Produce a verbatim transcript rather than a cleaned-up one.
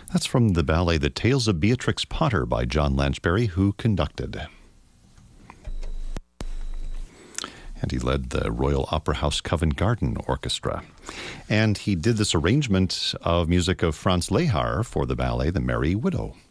That's from the ballet The Tales of Beatrix Potter by John Lansbury, who conducted. And he led the Royal Opera House Covent Garden Orchestra. And he did this arrangement of music of Franz Lehár for the ballet The Merry Widow.